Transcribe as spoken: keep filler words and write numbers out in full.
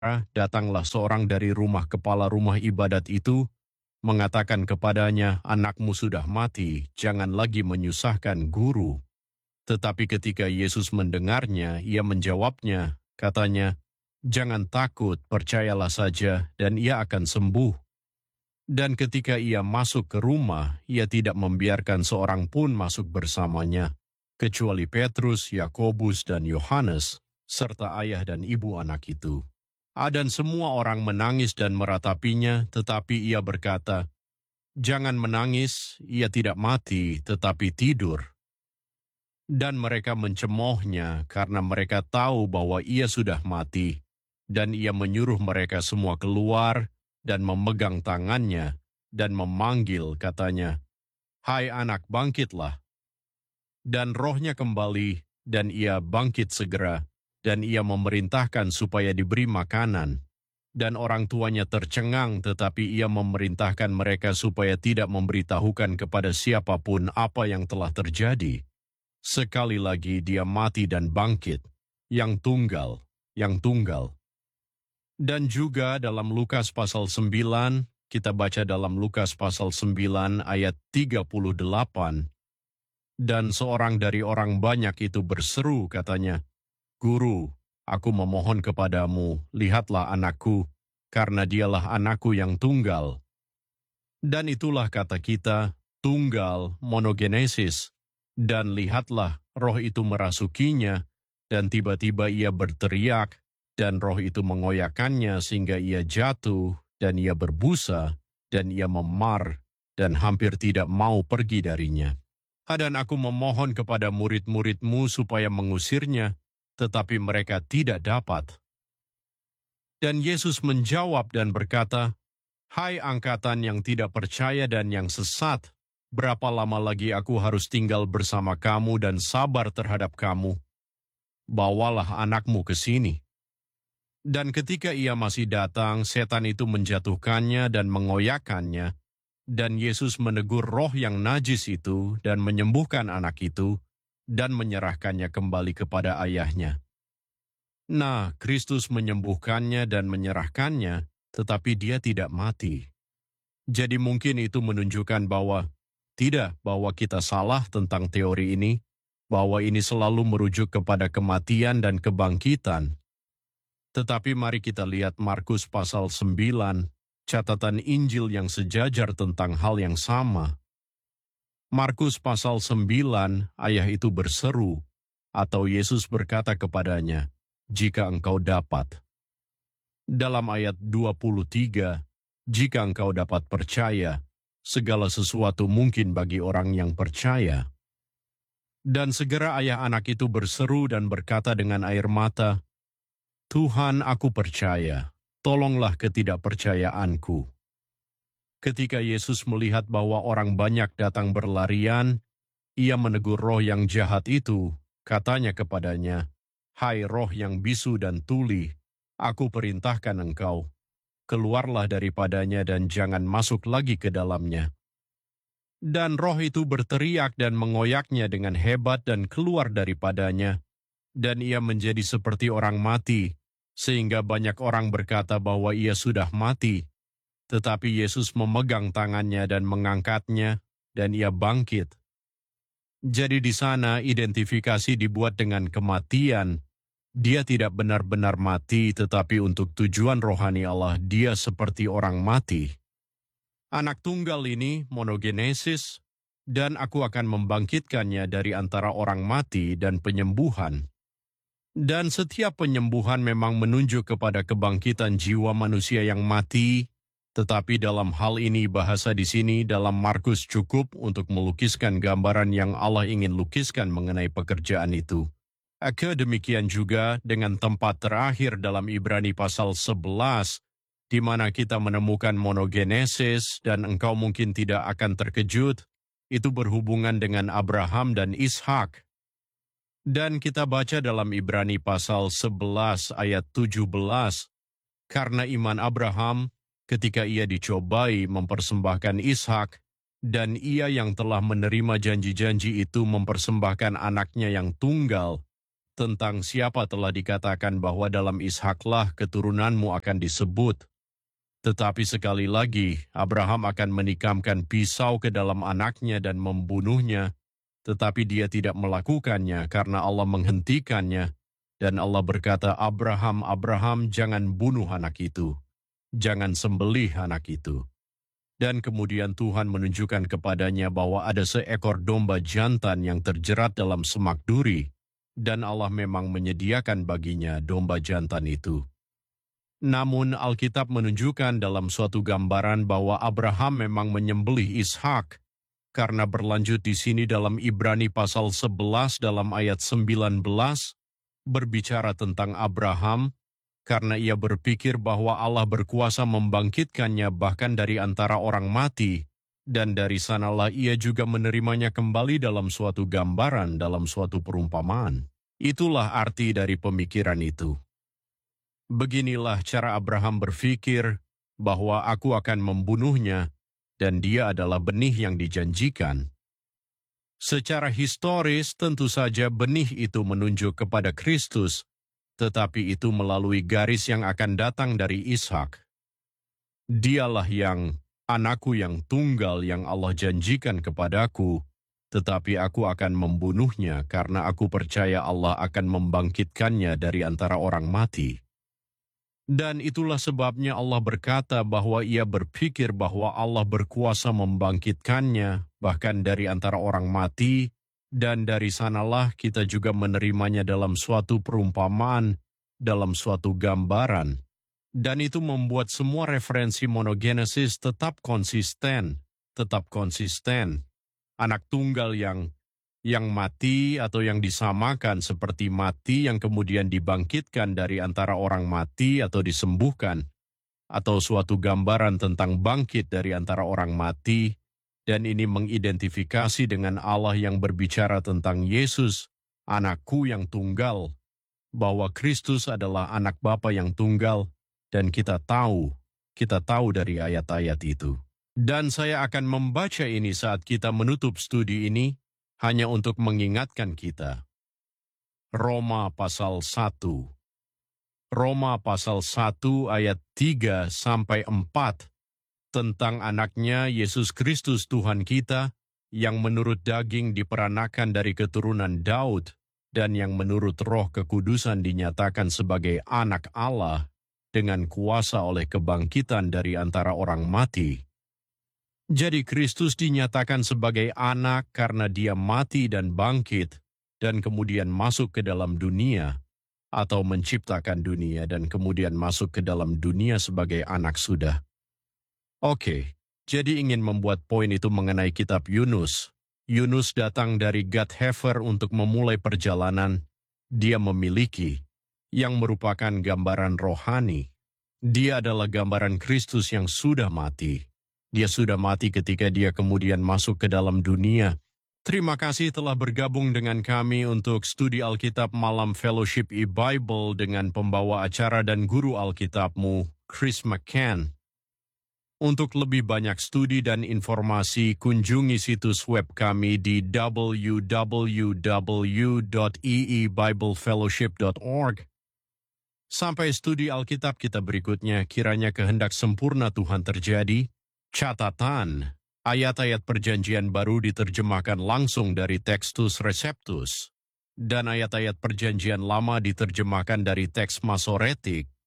datanglah seorang dari rumah kepala rumah ibadat itu, mengatakan kepadanya, "Anakmu sudah mati, jangan lagi menyusahkan guru." Tetapi ketika Yesus mendengarnya, ia menjawabnya, katanya, "Jangan takut, percayalah saja, dan ia akan sembuh." Dan ketika ia masuk ke rumah, ia tidak membiarkan seorang pun masuk bersamanya, kecuali Petrus, Yakobus, dan Yohanes, serta ayah dan ibu anak itu. Ah, dan semua orang menangis dan meratapinya, tetapi ia berkata, "Jangan menangis, ia tidak mati, tetapi tidur." Dan mereka mencemoohnya karena mereka tahu bahwa ia sudah mati, dan ia menyuruh mereka semua keluar dan memegang tangannya dan memanggil, katanya, "Hai anak, bangkitlah." Dan rohnya kembali, dan ia bangkit segera, dan ia memerintahkan supaya diberi makanan. Dan orang tuanya tercengang, tetapi ia memerintahkan mereka supaya tidak memberitahukan kepada siapapun apa yang telah terjadi. Sekali lagi dia mati dan bangkit, yang tunggal, yang tunggal. Dan juga dalam Lukas pasal sembilan, kita baca dalam Lukas pasal sembilan ayat tiga puluh delapan, dan seorang dari orang banyak itu berseru, katanya, "Guru, aku memohon kepadamu, lihatlah anakku, karena dialah anakku yang tunggal." Dan itulah kata kita, tunggal, monogenesis. Dan lihatlah, roh itu merasukinya, dan tiba-tiba ia berteriak, dan roh itu mengoyakkannya sehingga ia jatuh, dan ia berbusa, dan ia memar, dan hampir tidak mau pergi darinya. Dan aku memohon kepada murid-muridmu supaya mengusirnya, tetapi mereka tidak dapat. Dan Yesus menjawab dan berkata, "Hai angkatan yang tidak percaya dan yang sesat, berapa lama lagi aku harus tinggal bersama kamu dan sabar terhadap kamu? Bawalah anakmu ke sini." Dan ketika ia masih datang, setan itu menjatuhkannya dan mengoyakkannya, dan Yesus menegur roh yang najis itu dan menyembuhkan anak itu, dan menyerahkannya kembali kepada ayahnya. Nah, Kristus menyembuhkannya dan menyerahkannya, tetapi dia tidak mati. Jadi mungkin itu menunjukkan bahwa tidak, bahwa kita salah tentang teori ini, bahwa ini selalu merujuk kepada kematian dan kebangkitan. Tetapi mari kita lihat Markus pasal sembilan, catatan Injil yang sejajar tentang hal yang sama. Markus pasal sembilan, ayah itu berseru, atau Yesus berkata kepadanya, "Jika engkau dapat." Dalam ayat dua puluh tiga, "Jika engkau dapat percaya, segala sesuatu mungkin bagi orang yang percaya." Dan segera ayah anak itu berseru dan berkata dengan air mata, "Tuhan, aku percaya, tolonglah ketidakpercayaanku." Ketika Yesus melihat bahwa orang banyak datang berlarian, ia menegur roh yang jahat itu, katanya kepadanya, "Hai roh yang bisu dan tuli, aku perintahkan engkau, keluarlah daripadanya dan jangan masuk lagi ke dalamnya." Dan roh itu berteriak dan mengoyaknya dengan hebat dan keluar daripadanya, dan ia menjadi seperti orang mati, sehingga banyak orang berkata bahwa ia sudah mati. Tetapi Yesus memegang tangannya dan mengangkatnya, dan ia bangkit. Jadi di sana identifikasi dibuat dengan kematian. Dia tidak benar-benar mati, tetapi untuk tujuan rohani Allah, dia seperti orang mati. Anak tunggal ini monogenesis, dan aku akan membangkitkannya dari antara orang mati dan penyembuhan. Dan setiap penyembuhan memang menunjuk kepada kebangkitan jiwa manusia yang mati, tetapi dalam hal ini bahasa di sini dalam Markus cukup untuk melukiskan gambaran yang Allah ingin lukiskan mengenai pekerjaan itu. Aka demikian juga dengan tempat terakhir dalam Ibrani pasal sebelas, di mana kita menemukan monogenesis, dan engkau mungkin tidak akan terkejut, itu berhubungan dengan Abraham dan Ishak. Dan kita baca dalam Ibrani pasal sebelas ayat tujuh belas, karena iman Abraham, ketika ia dicobai mempersembahkan Ishak, dan ia yang telah menerima janji-janji itu mempersembahkan anaknya yang tunggal, Tentang siapa telah dikatakan bahwa dalam Ishaklah keturunanmu akan disebut. Tetapi sekali lagi, Abraham akan menikamkan pisau ke dalam anaknya dan membunuhnya, tetapi dia tidak melakukannya karena Allah menghentikannya. Dan Allah berkata, Abraham, Abraham, jangan bunuh anak itu. Jangan sembelih anak itu. Dan kemudian Tuhan menunjukkan kepadanya bahwa ada seekor domba jantan yang terjerat dalam semak duri, dan Allah memang menyediakan baginya domba jantan itu. Namun Alkitab menunjukkan dalam suatu gambaran bahwa Abraham memang menyembelih Ishak, karena berlanjut di sini dalam Ibrani pasal sebelas dalam ayat sembilan belas, berbicara tentang Abraham, karena ia berpikir bahwa Allah berkuasa membangkitkannya bahkan dari antara orang mati, dan dari sanalah ia juga menerimanya kembali dalam suatu gambaran, dalam suatu perumpamaan. Itulah arti dari pemikiran itu. Beginilah cara Abraham berpikir bahwa aku akan membunuhnya, dan dia adalah benih yang dijanjikan. Secara historis tentu saja benih itu menunjuk kepada Kristus, tetapi itu melalui garis yang akan datang dari Ishak. Dialah yang anakku yang tunggal yang Allah janjikan kepadaku, tetapi aku akan membunuhnya karena aku percaya Allah akan membangkitkannya dari antara orang mati. Dan itulah sebabnya Allah berkata bahwa ia berpikir bahwa Allah berkuasa membangkitkannya, bahkan dari antara orang mati, dan dari sanalah kita juga menerimanya dalam suatu perumpamaan, dalam suatu gambaran. Dan itu membuat semua referensi monogenesis tetap konsisten, tetap konsisten. Anak tunggal yang yang mati atau yang disamakan seperti mati yang kemudian dibangkitkan dari antara orang mati atau disembuhkan, atau suatu gambaran tentang bangkit dari antara orang mati, dan ini mengidentifikasi dengan Allah yang berbicara tentang Yesus, anakku yang tunggal, bahwa Kristus adalah anak Bapa yang tunggal, dan kita tahu, kita tahu dari ayat-ayat itu. Dan saya akan membaca ini saat kita menutup studi ini, hanya untuk mengingatkan kita. Roma pasal satu. Roma pasal satu ayat tiga sampai empat tentang anaknya Yesus Kristus Tuhan kita yang menurut daging diperanakan dari keturunan Daud dan yang menurut roh kekudusan dinyatakan sebagai anak Allah dengan kuasa oleh kebangkitan dari antara orang mati. Jadi Kristus dinyatakan sebagai anak karena dia mati dan bangkit, dan kemudian masuk ke dalam dunia, atau menciptakan dunia dan kemudian masuk ke dalam dunia sebagai anak sudah. Oke, jadi ingin membuat poin itu mengenai kitab Yunus. Yunus datang dari Gad Hefer untuk memulai perjalanan. Dia memiliki, yang merupakan gambaran rohani. Dia adalah gambaran Kristus yang sudah mati. Dia sudah mati ketika dia kemudian masuk ke dalam dunia. Terima kasih telah bergabung dengan kami untuk studi Alkitab Malam Fellowship e-Bible dengan pembawa acara dan guru Alkitabmu, Chris McCann. Untuk lebih banyak studi dan informasi, kunjungi situs web kami di w w w dot e e bible fellowship dot org. Sampai studi Alkitab kita berikutnya, kiranya kehendak sempurna Tuhan terjadi. Catatan, ayat-ayat perjanjian baru diterjemahkan langsung dari Textus Receptus, dan ayat-ayat perjanjian lama diterjemahkan dari teks Masoretik,